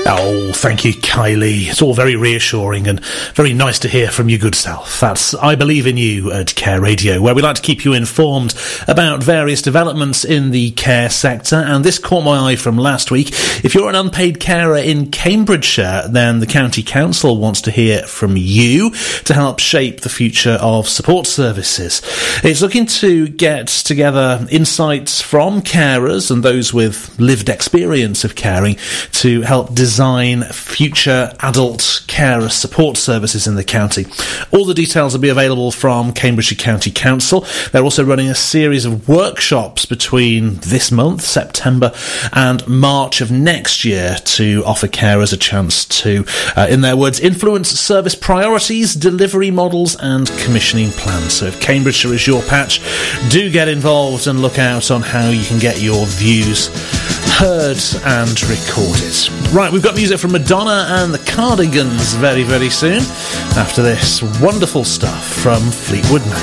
Oh, thank you, Kylie. It's all very reassuring and very nice to hear from your good self. That's I Believe in You at Care Radio, where we like to keep you informed about various developments in the care sector. And this caught my eye from last week. If you're an unpaid carer in Cambridgeshire, then the County Council wants to hear from you to help shape the future of support services. It's looking to get together insights from carers and those with lived experience of caring to help design future adult carer support services in the county. All the details will be available from Cambridgeshire County Council. They're also running a series of workshops between this month, September, and March of next year to offer carers a chance to, in their words, influence service priorities, delivery models and commissioning plans. So if Cambridgeshire is your patch, do get involved and look out on how you can get your views heard and recorded. Right, we've got music from Madonna and the Cardigans very, very soon. After this, wonderful stuff from Fleetwood Mac.